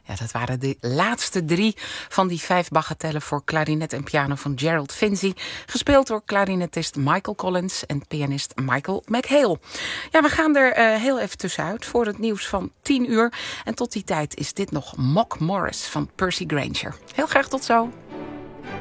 Ja, dat waren de laatste 3 van die 5 bagatellen voor klarinet en piano van Gerald Finzi. Gespeeld door klarinetist Michael Collins en pianist Michael McHale. Ja, we gaan er heel even tussenuit voor het nieuws van 10 uur. En tot die tijd is dit nog Mock Morris van Percy Grainger. Heel graag tot zo.